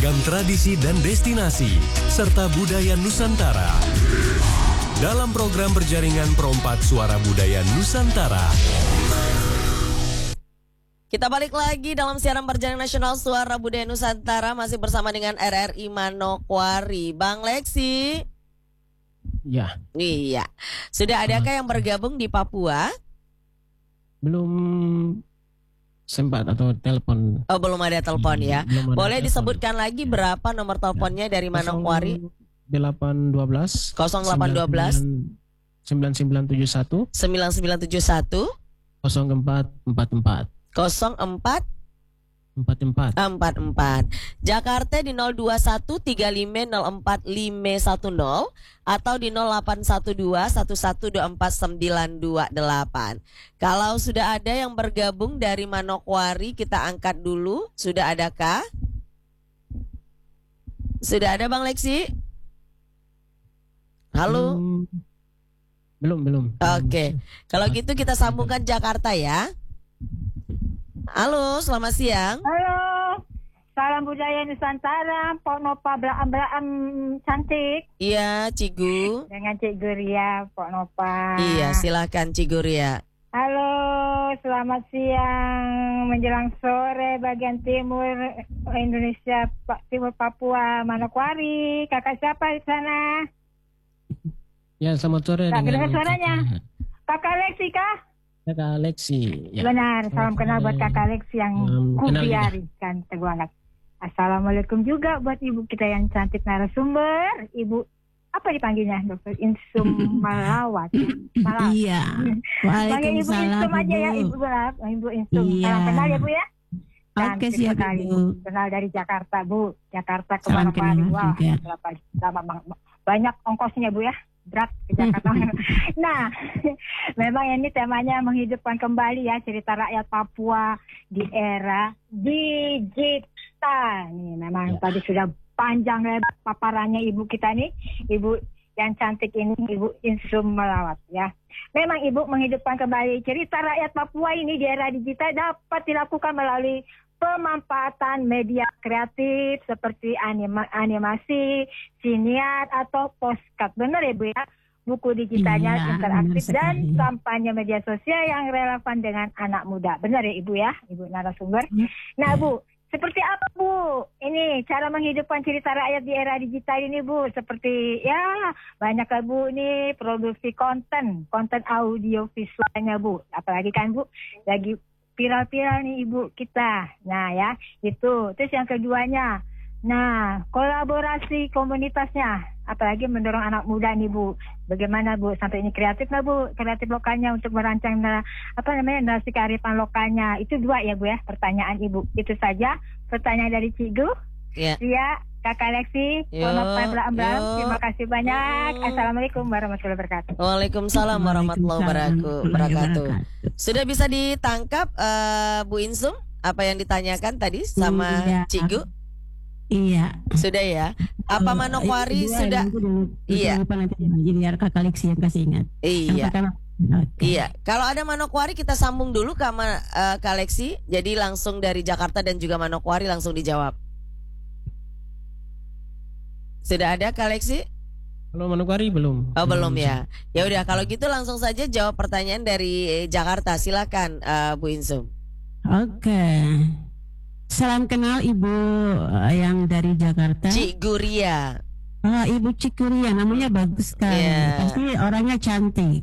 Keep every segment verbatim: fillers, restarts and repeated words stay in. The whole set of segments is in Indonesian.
beragam tradisi dan destinasi, serta budaya Nusantara. Dalam program berjaringan Perompak Suara Budaya Nusantara. Kita balik lagi dalam siaran berjaringan nasional Suara Budaya Nusantara, masih bersama dengan R R I Manokwari. Bang Leksi. Ya. Iya. Sudah adakah yang bergabung di Papua? Belum sempat atau telepon. Oh, belum ada telepon ya. Belum ada Boleh telepon. disebutkan lagi berapa nomor teleponnya dari Manokwari? delapan satu dua nol delapan satu dua sembilan sembilan tujuh satu sembilan sembilan tujuh satu nol empat empat empat nol empat empat empat empat empat. Jakarta di nol dua satu tiga lima nol empat lima satu nol atau di nol delapan satu dua satu satu dua empat sembilan dua delapan. Kalau sudah ada yang bergabung dari Manokwari, kita angkat dulu. Sudah adakah? Sudah ada Bang Leksi? Halo? Hmm, belum, belum. Oke. Okay. Kalau gitu kita sambungkan Jakarta ya. Halo, selamat siang. Halo, salam budaya Nusantara, Pok Nopa Belaam-Belaam cantik. Iya, Cigu. Dengan Cik Guria, Pok Nopa. Iya, silakan Cik Guria. Halo, selamat siang menjelang sore bagian timur Indonesia, timur Papua, Manokwari. Kakak siapa di sana? Ya, selamat sore. Tak dengan dengar suaranya. Kakak Leksi kah? Kakak Leksi. Ya. Benar, salam Selamat kenal sore. buat Kakak Leksi yang Um, kenal kubiarikan teguh anak. Assalamualaikum juga buat ibu kita yang cantik narasumber, Ibu apa dipanggilnya, Dokter Insum Malawat. Malawat. Iya. Panggil Ibu Waalaikumsalam, Insum aja ya, Bu. Ibu Malawat, Ibu Insum. Iya. Salam kenal ya Bu ya. Oke, Cantik siap, sekali. Bu. Kenal dari Jakarta Bu, Jakarta ke Salam Manokwari. kenal Wah, juga. berapa lama bang- banyak ongkosnya Bu ya. Berat ke Jakarta. Nah, memang ini temanya menghidupkan kembali ya cerita rakyat Papua di era digital. Nih, memang Ya. tadi sudah panjang lebar paparannya ibu kita nih, ibu yang cantik ini, Ibu Insum Melawat ya. Memang ibu menghidupkan kembali cerita rakyat Papua ini di era digital dapat dilakukan melalui pemanfaatan media kreatif seperti anima, animasi, siniar atau postcard. Benar ya Bu ya? Buku digitalnya Iya, interaktif benar dan sekali. kampanye media sosial yang relevan dengan anak muda. Benar ya Ibu ya? Ibu narasumber. Nah Bu, seperti apa Bu? Ini cara menghidupkan cerita rakyat di era digital ini Bu. Seperti ya banyak lah Bu nih produksi konten, konten audio visualnya Bu. Apalagi kan Bu, lagi viral-viral nih ibu kita. Nah ya, itu. Terus yang keduanya, nah kolaborasi komunitasnya, apalagi mendorong anak muda nih Bu. Bagaimana Bu, sampai ini kreatif nggak Bu? Kreatif lokalnya untuk merancang na- apa namanya narasi kearifan lokalnya. Itu dua ya Bu ya, pertanyaan Ibu. Itu saja pertanyaan dari Cigu. Ya. Iya, Kakak Leksi, Yo, Mbak yo. terima kasih banyak. Hmm. Assalamualaikum warahmatullahi wabarakatuh. Waalaikumsalam warahmatullahi wabarakatuh. wabarakatuh. Sudah bisa ditangkap uh, Bu Insum apa yang ditanyakan tadi sama Iya. Cigu? Iya. Sudah ya. Apa Oh, Manokwari itu dua, sudah? yang itu dulu. Iya. Itu lupa nanti jadi biar Kakak Leksi yang kasih ingat. Yang Iya. pertama. Oke. Iya. Kalau ada Manokwari kita sambung dulu ke Ma- uh, Kak Leksi. Jadi langsung dari Jakarta dan juga Manokwari langsung dijawab. Sudah ada Kak Leksi? Kalau Manokwari belum. Oh belum ya. Ya udah kalau gitu langsung saja jawab pertanyaan dari Jakarta. Silakan uh, Bu Insum. Oke. Salam kenal Ibu eh, yang dari Jakarta. Cik Guria. Oh, Ibu Cikuria, namanya bagus sekali. Iya. Pasti orangnya cantik.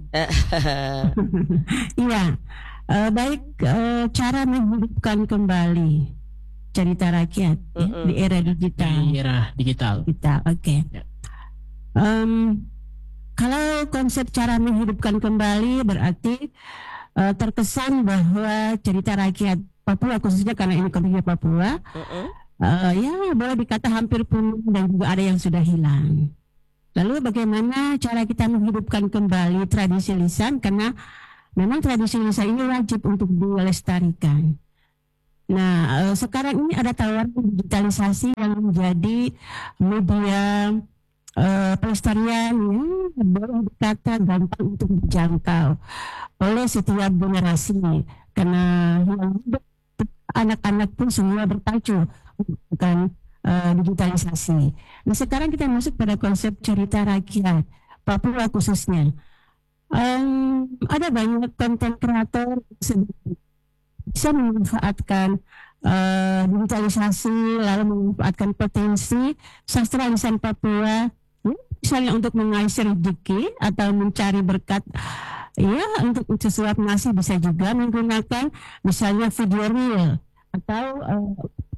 Iya. Eh, baik, eh, cara menghidupkan kembali cerita rakyat ya, Mm-mm. di era digital. Di era digital. Kita, oke. Ya. Em, kalau konsep cara menghidupkan kembali berarti eh, terkesan bahwa cerita rakyat Papua, khususnya karena ini konteksnya Papua, Mm-mm. eh, ya boleh dikata hampir punah dan juga ada yang sudah hilang. Lalu bagaimana cara kita menghidupkan kembali tradisi lisan, karena memang tradisi lisan ini wajib untuk dilestarikan. Nah, eh, sekarang ini ada tawaran digitalisasi yang menjadi media eh, pelestarian ya, boleh dikata gampang untuk dijangkau oleh setiap generasi, karena yang hidup anak-anak pun semua berpacu bukan uh, digitalisasi. Nah sekarang kita masuk pada konsep cerita rakyat Papua khususnya. Um, ada banyak konten kreator yang bisa memanfaatkan uh, digitalisasi, lalu memanfaatkan potensi sastra lisan Papua, misalnya untuk mengais rezeki atau mencari berkat, ya untuk sesuap nasi, bisa juga menggunakan misalnya video reel atau uh,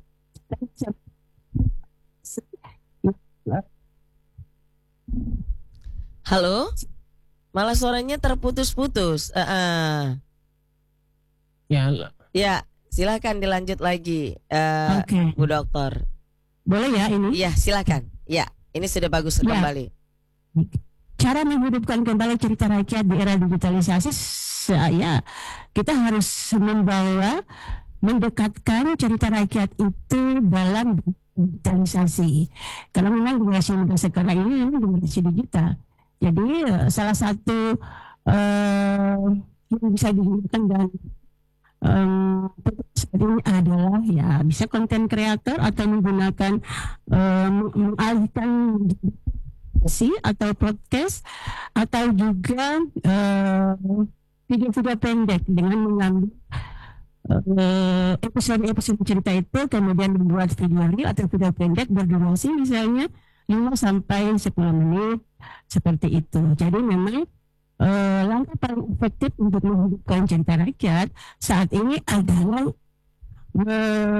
halo, malah suaranya terputus-putus. Uh -uh. Ya, ya silakan dilanjut lagi, uh, okay. Bu Dokter. Boleh ya ini? Ya silakan. Ya. Ini sudah bagus ya. Kembali. Cara menghidupkan kembali cerita rakyat di era digitalisasi, saya kita harus membawa, mendekatkan cerita rakyat itu dalam digitalisasi. Karena memang generasi muda sekarang ini memang generasi digital. Jadi salah satu uh, yang bisa digunakan dan Um, ini adalah ya bisa konten kreator atau menggunakan um, mengalihkan si atau podcast atau juga uh, video-video pendek dengan mengambil uh, episode-episode cerita itu kemudian membuat video reel atau video pendek berdurasi misalnya lima sampai sepuluh menit seperti itu. Jadi memang Uh, langkah paling efektif untuk menghidupkan cerita rakyat saat ini adalah uh,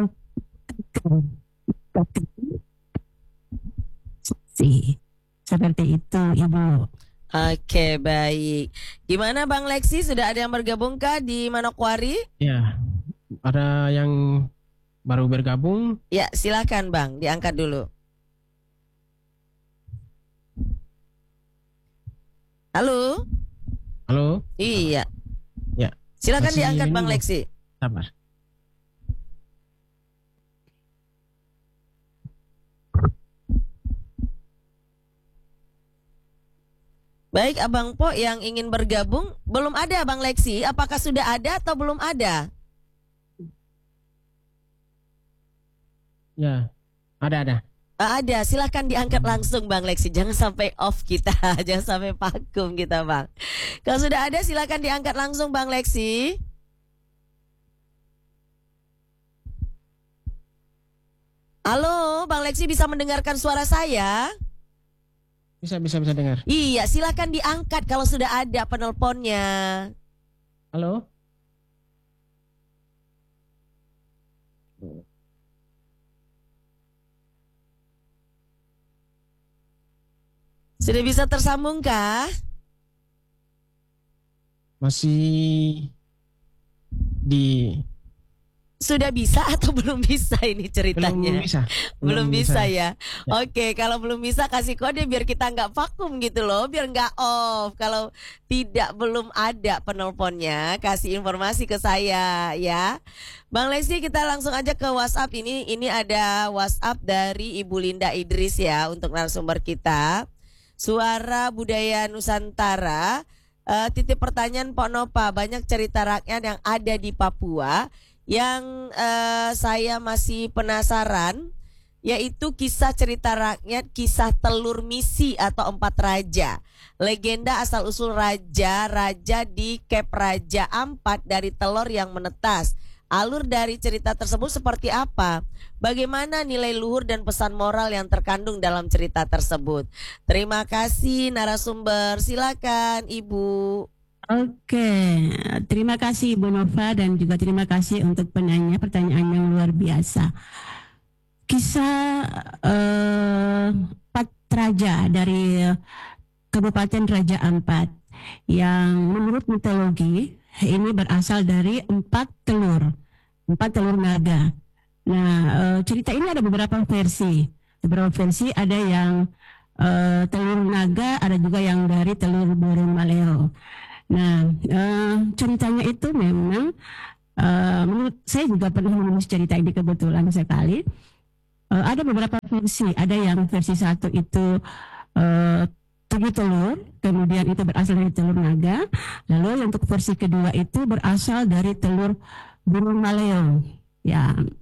seperti itu, Ibu. Oke, baik. Gimana Bang Leksi, sudah ada yang bergabung kah di Manokwari? Ya, ada yang baru bergabung. Ya, silakan Bang, diangkat dulu. Halo. Halo. Iya. Ya. Silakan Masih diangkat Bang minum. Leksi. Sabar. Baik, Abang Po yang ingin bergabung, belum ada Bang Leksi. Apakah sudah ada atau belum ada? Ya, ada ada. Ada, silakan diangkat langsung Bang Leksi. Jangan sampai off kita, jangan sampai vakum kita Bang. Kalau sudah ada silakan diangkat langsung Bang Leksi. Halo, Bang Leksi bisa mendengarkan suara saya? Bisa bisa bisa dengar. Iya, silakan diangkat kalau sudah ada penelponnya. Halo. Sudah bisa tersambung kah? Masih di Sudah bisa atau belum bisa ini ceritanya? Belum bisa. Belum, belum bisa, bisa ya? ya. Oke, kalau belum bisa kasih kode biar kita nggak vakum gitu loh, biar nggak off. Kalau tidak belum ada penelponnya, kasih informasi ke saya ya. Bang Lesti, kita langsung aja ke WhatsApp ini. Ini ada WhatsApp dari Ibu Linda Idris ya untuk narasumber kita. Suara Budaya Nusantara. Uh, titip pertanyaan Pak Nopa, banyak cerita rakyat yang ada di Papua yang uh, saya masih penasaran, yaitu kisah cerita rakyat, kisah telur misi atau empat raja, legenda asal usul raja raja di Kep Raja Ampat dari telur yang menetas. Alur dari cerita tersebut seperti apa? Bagaimana nilai luhur dan pesan moral yang terkandung dalam cerita tersebut? Terima kasih narasumber, silakan Ibu. Oke, terima kasih Ibu Nova dan juga terima kasih untuk penanya, pertanyaan yang luar biasa. Kisah eh, empat raja dari Kabupaten Raja Ampat yang menurut mitologi ini berasal dari empat telur, empat telur naga. Nah, eh, cerita ini ada beberapa versi, beberapa versi ada yang eh, telur naga, ada juga yang dari telur burung maleo. Nah, uh, ceritanya itu memang uh, menurut saya juga pernah menulis cerita ini kebetulan sekali. Uh, ada beberapa versi, ada yang versi satu itu uh, tujuh telur, kemudian itu berasal dari telur naga. Lalu untuk versi kedua itu berasal dari telur burung maleo. Ya,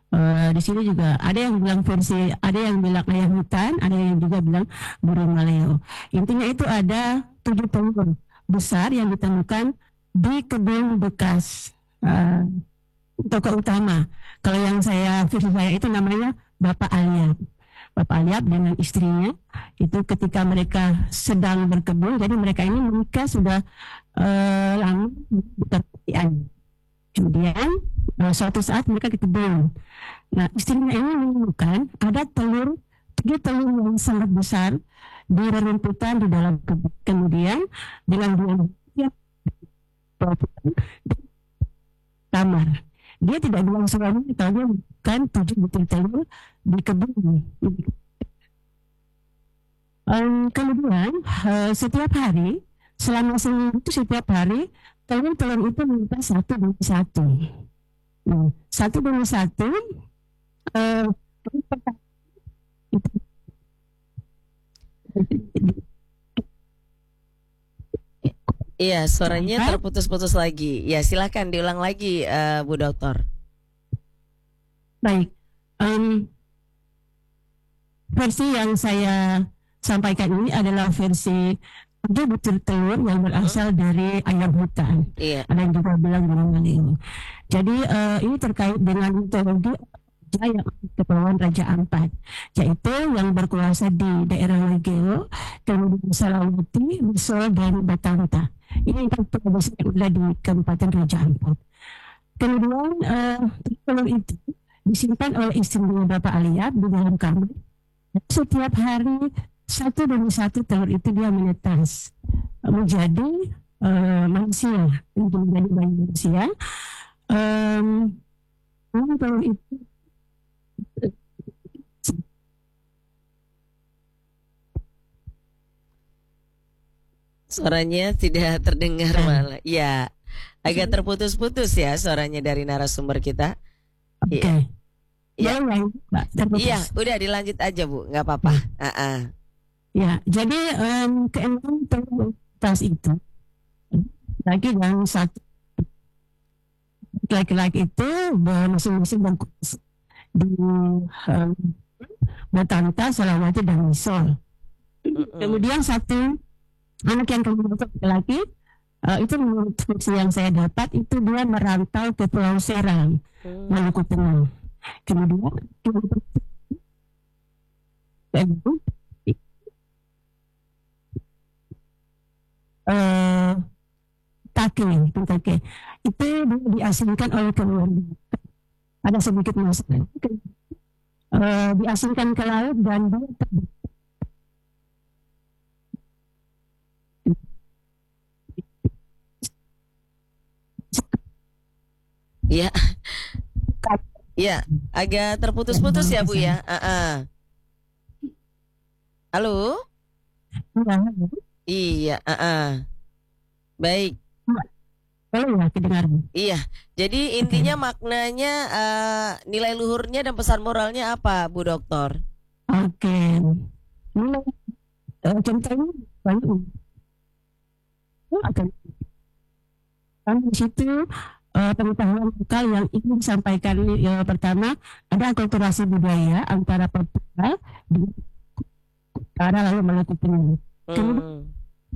Eh, di sini juga ada yang bilang versi, ada yang bilang ayam hutan, ada yang juga bilang burung maleo. Intinya itu ada tujuh telur besar yang ditemukan di kebun bekas eh, tokoh utama. Kalau yang saya versi saya itu namanya Bapak Aliap. Bapak Aliap dengan istrinya itu ketika mereka sedang berkebun, jadi mereka ini menikah sudah eh, lama berkeluarga. Kemudian uh, suatu saat mereka ke kebun. Nah, istrinya ini menemukan ada telur, tiga telur yang sangat besar di rerumputan di dalam kebun. Kemudian dengan dia di kamar. Dia tidak bilang suami kalau dia bukan tujuh butir telur di kebun. Um, kemudian uh, setiap hari, selama seminggu itu setiap hari telur-telur itu minta satu demi satu. Nah, satu demi satu. Uh, Iya, suaranya terputus-putus lagi. Ya, silakan diulang lagi, uh, Bu Dokter. Baik, um, versi yang saya sampaikan ini adalah versi ada butir telur yang berasal hmm. dari ayam hutan. Iya. Ada yang juga bilang burung maleo. Jadi uh, ini terkait dengan mitologi Jaya Kepulauan Raja Ampat, yaitu yang berkuasa di daerah Legeo, kemudian Salawati, Misol, dan Batanta. Ini yang tradisi yang ada di Kabupaten Raja Ampat. Kemudian uh, telur itu disimpan oleh istrinya Bapak Aliap di dalam kamar. Setiap hari satu demi satu telur itu dia menetas menjadi uh, manusia, menjadi bayi manusia. Um, telur itu suaranya tidak terdengar malah. Ya, agak terputus-putus ya suaranya dari narasumber kita. Oke. Okay. Ya, iya, udah dilanjut aja Bu, nggak apa-apa. Uh -uh. Ya, jadi um, keenam tas itu lagi yang satu laki-laki itu masing-masing berkuasa di um, Batanta, Salawati, dan Misol. Mm-hmm. Kemudian satu anak yang kedua laki-laki uh, itu menurut fungsi yang saya dapat itu dia merantau ke Pulau Serang, mm. Maluku Tengah. Kemudian Uh, take, take itu diasingkan oleh keluarga. Ada sedikit masalah. Uh, diasingkan ke laut dan dia ya, ya agak terputus-putus ya Bu ya. Uh-uh. Halo. Iya, uh-uh. Baik. Boleh ya kedengaran? Iya, jadi intinya okay. maknanya uh, nilai luhurnya dan pesan moralnya apa, Bu Dokter? Oke, okay. Nilai uh, contohnya banyak. Akan kan di situ uh, pengetahuan lokal yang ingin disampaikan uh, pertama ada akulturasi budaya antara Papua di utara lalu Maluku Tengah. Hmm.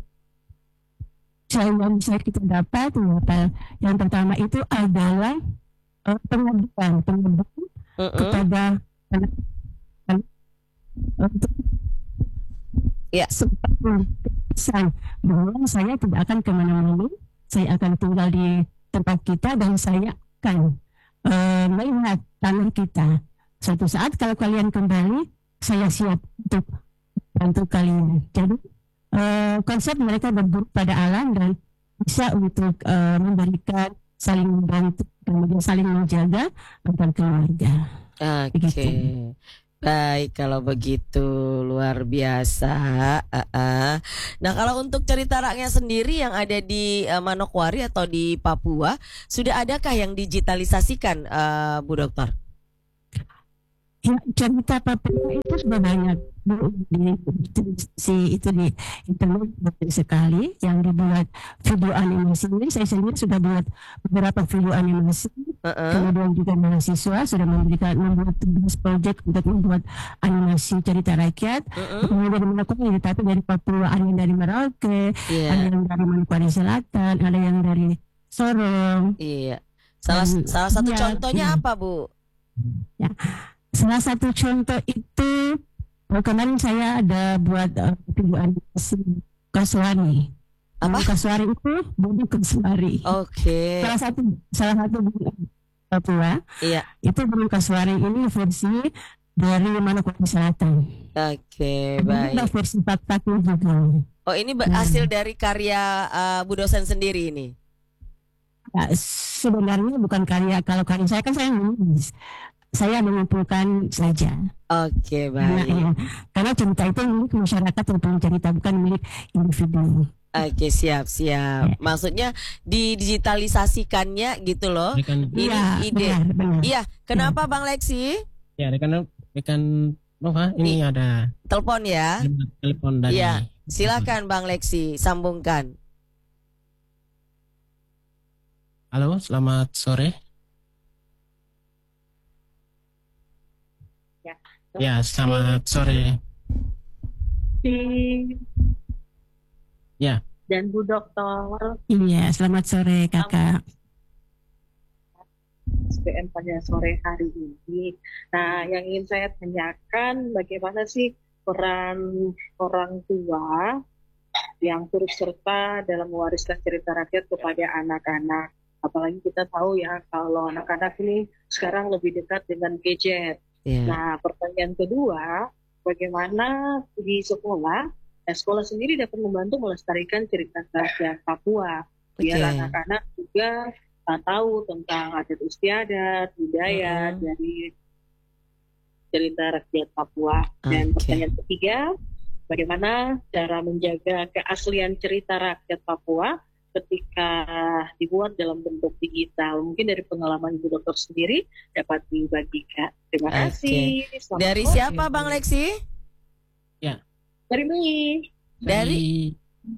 Yang bisa kita dapat yang pertama itu adalah uh, pengabdian pengabdian uh -uh. kepada anak untuk ya pesan bahwa saya tidak akan kemana-mana, saya akan tinggal di tempat kita dan saya akan uh, melihat tanah kita. Suatu saat kalau kalian kembali, saya siap untuk bantu kalian. Jadi Uh, konsep mereka berburu pada alam dan bisa untuk uh, memberikan saling membantu kemudian saling menjaga antar keluarga. Oke, okay. Baik kalau begitu luar biasa. Uh -uh. Nah kalau untuk cerita rakyatnya sendiri yang ada di uh, Manokwari atau di Papua sudah adakah yang digitalisasikan, uh, Bu Dokter? Ya, cerita Papua itu sudah banyak Bu, di, si itu di internet banyak sekali yang dibuat video animasi. Ini saya sendiri sudah buat beberapa video animasi. Uh-uh. Kemudian juga mahasiswa sudah memberikan membuat tugas proyek untuk membuat animasi cerita rakyat. Uh-uh. Kemudian melakukan ini tapi dari Papua, ada yang dari Merauke, Iya. ada yang dari Manokwari Selatan, ada yang dari Sorong. Iya. Salah Dan- salah satu iya, contohnya iya. apa, Bu? Salah satu contoh itu oh, kemarin saya ada buat uh, video animasi Kaswari. Apa? Nah, Kaswari itu Budi Kaswari. Oke. Salah satu salah satu Budi Papua Iya. itu Budi Kaswari ini versi dari Manokwari Selatan. Oke, Ini ada baik. versi fakta juga. Oh, ini be- Hmm. hasil dari karya uh, Bu dosen sendiri ini. Nah, sebenarnya bukan karya, kalau karya saya kan saya menulis. Saya mengumpulkan saja. Oke, Karena, baik. ya, karena cerita itu milik masyarakat yang punya cerita, bukan milik individu. Oke, siap, siap. Maksudnya didigitalisasikannya gitu loh. Rekan, Ini Iya, ide. benar, benar. Iya, kenapa Bang Lexi? ya rekan rekan Nova ini ada Telepon ya. telepon dari. Iya, silakan Bang Lexi, sambungkan. Halo, selamat sore. Ya. Ya, selamat sore. Ya. Dan Bu Doktor Iya, selamat sore kakak. S B M pada sore hari ini. Nah, yang ingin saya tanyakan bagaimana sih peran orang tua yang turut serta dalam mewariskan cerita rakyat kepada anak-anak. Apalagi kita tahu ya kalau anak-anak ini sekarang lebih dekat dengan gadget. Iya. Nah, pertanyaan kedua, bagaimana di sekolah, nah, sekolah sendiri dapat membantu melestarikan cerita rakyat Papua, biar Oke. anak-anak juga uh, tahu tentang adat istiadat, budaya Mhm. dari cerita rakyat Papua. Dan Oke. pertanyaan ketiga, bagaimana cara menjaga keaslian cerita rakyat Papua ketika dibuat dalam bentuk digital. Mungkin dari pengalaman Ibu Dokter sendiri dapat dibagikan. Terima Oke. kasih. Selamat Dari sore. siapa Bang Lexi? Dari Mei. Dari-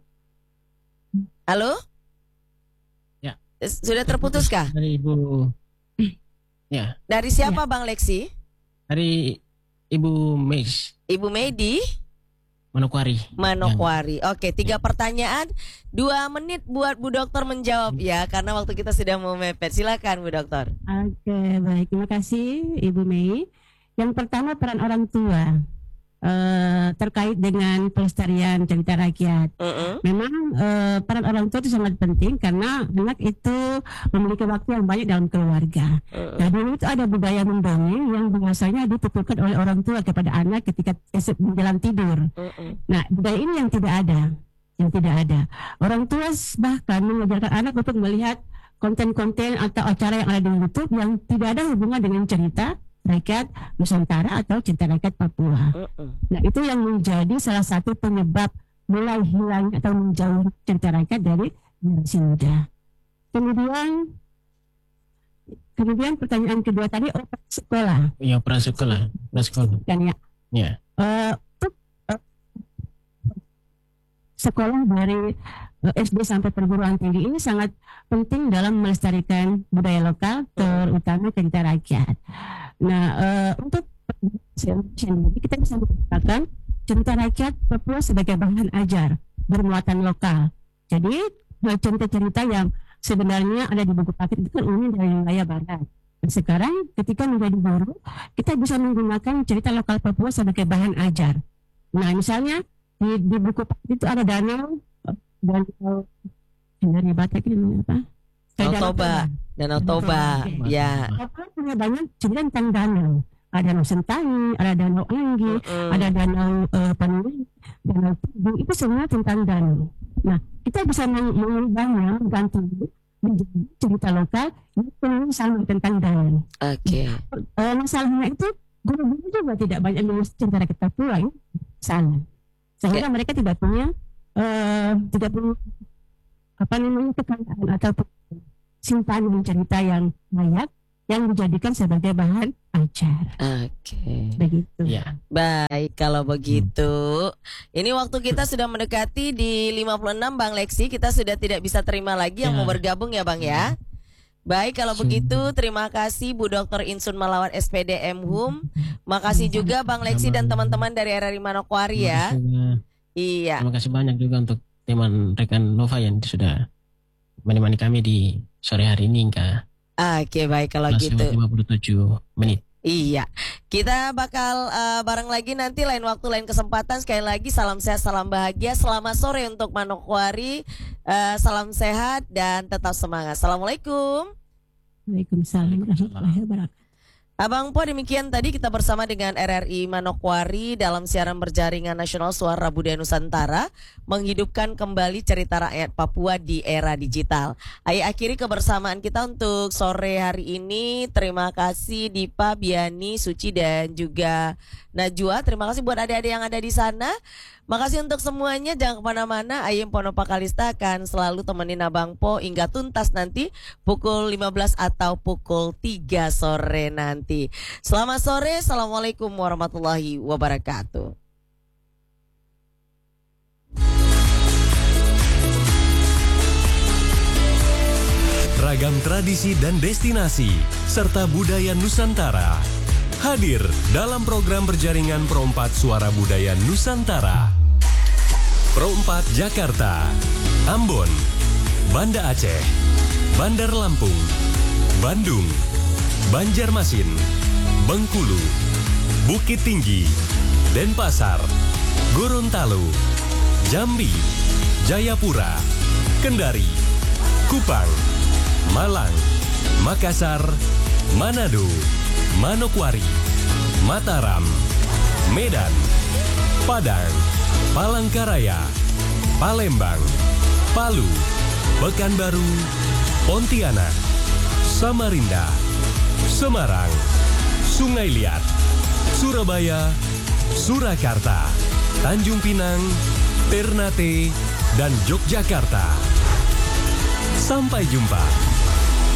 Halo? Ya. Eh, Sudah terputus kah? Dari Ibu. Ya, Dari siapa Bang Lexi? dari Ibu Meis Ibu Medi Manokwari. Manokwari. Oke, tiga pertanyaan, dua menit buat Bu Dokter menjawab ya, karena waktu kita sudah mau mepet. Silakan Bu Dokter. Oke, baik. Terima kasih Ibu Mei. Yang pertama peran orang tua eh, terkait dengan pelestarian cerita rakyat. Mm-mm. Memang eh, peran orang tua itu sangat penting karena anak itu memiliki waktu yang banyak dalam keluarga. Mm-mm. Nah, dulu itu ada budaya mendongeng yang biasanya dituturkan oleh orang tua kepada anak ketika esok menjelang tidur. Mm-mm. Nah, budaya ini yang tidak ada, yang tidak ada. Orang tua bahkan mengajarkan anak untuk melihat konten-konten atau acara yang ada di YouTube yang tidak ada hubungan dengan cerita rakyat Nusantara atau cerita rakyat Papua. Mm-mm. Nah, itu yang menjadi salah satu penyebab mulai hilang atau menjauh cerita rakyat dari generasi muda. Kemudian, kemudian pertanyaan kedua tadi operasi sekolah, Ya, prasekolah, prasekolah. kan ya? Ya. Eh, untuk eh, sekolah dari eh, S D sampai perguruan tinggi ini sangat penting dalam melestarikan budaya lokal, terutama cerita rakyat. Nah, eh, untuk sendiri kita bisa mengatakan cerita rakyat Papua sebagai bahan ajar bermuatan lokal. Jadi eh, cerita-cerita yang sebenarnya ada di buku paket itu kan umumnya dari wilayah barat. Dan sekarang ketika menjadi guru, kita bisa menggunakan cerita lokal Papua sebagai bahan ajar. Nah, misalnya di, di buku paket itu ada danau, eh, danau dari Batak ini apa? Kayak Danau Toba. Danau Toba. Oke. Ya. Papua punya banyak cerita tentang danau. Ada danau Sentani, ada danau Anggi, Mm-mm. ada danau uh, Panuli, danau Tugu, itu semua tentang danau. Nah, kita bisa meng- mengubahnya, mengganti menjadi cerita lokal yang penuh sama tentang danau. Oke. Eh, masalahnya itu guru-guru juga tidak banyak menulis cerita rakyat Papua, ya. Salah. Sehingga mereka tidak punya eh, tidak punya apa namanya kekayaan atau simpanan cerita yang layak yang dijadikan sebagai bahan acar. Oke. Begitu. Ya. Baik, kalau begitu. Ini waktu kita sudah mendekati di lima puluh enam, Bang Leksi. Kita sudah tidak bisa terima lagi yang Ya. mau bergabung ya, Bang ya. Baik, kalau Siap. begitu terima kasih Bu Doktor Insun Malawan S P D M Hum. Makasih juga Bang Leksi dan teman-teman dari R R I Manokwari ya. Terima kasih juga. Iya. Terima kasih banyak juga untuk teman rekan Nova yang sudah menemani kami di sore hari ini, Kak. Oke, baik kalau Kelas gitu. lima puluh tujuh menit. Iya, kita bakal uh, bareng lagi nanti lain waktu lain kesempatan. Sekali lagi salam sehat, salam bahagia. Selamat sore untuk Manokwari. Uh, salam sehat dan tetap semangat. Assalamualaikum. Waalaikumsalam warahmatullahi wabarakatuh. Abang Po, demikian tadi kita bersama dengan R R I Manokwari dalam siaran berjaringan nasional Suara Budaya Nusantara, menghidupkan kembali cerita rakyat Papua di era digital. Ayo akhiri kebersamaan kita untuk sore hari ini. Terima kasih Dipa, Biani, Suci dan juga Najwa. Terima kasih buat adik-adik yang ada di sana. Makasih untuk semuanya, jangan kemana-mana. Ayem Ponopa Kalista akan selalu temenin Abang Po hingga tuntas nanti pukul lima belas atau pukul tiga sore nanti. Selamat sore, Assalamualaikum warahmatullahi wabarakatuh. Ragam tradisi dan destinasi serta budaya Nusantara hadir dalam program berjaringan Pro empat Suara Budaya Nusantara. Pro empat Jakarta, Ambon, Banda Aceh, Bandar Lampung, Bandung, Banjarmasin, Bengkulu, Bukit Tinggi, Denpasar, Gorontalo, Jambi, Jayapura, Kendari, Kupang, Malang, Makassar, Manado, Manokwari, Mataram, Medan, Padang, Palangkaraya, Palembang, Palu, Pekanbaru, Pontianak, Samarinda, Semarang, Sungai Liat, Surabaya, Surakarta, Tanjung Pinang, Ternate, dan Yogyakarta. Sampai jumpa.